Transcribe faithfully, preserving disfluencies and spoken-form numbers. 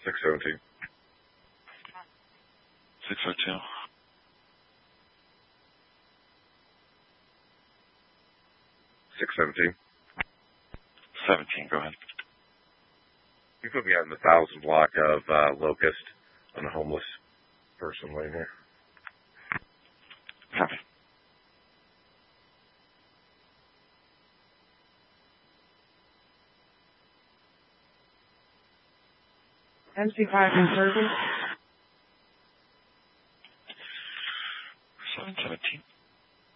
six seventeen. six oh two. six seventeen. seventeen, go ahead. You put me on the thousand block of uh, Locust on a homeless person laying there. Copy. M C five in service.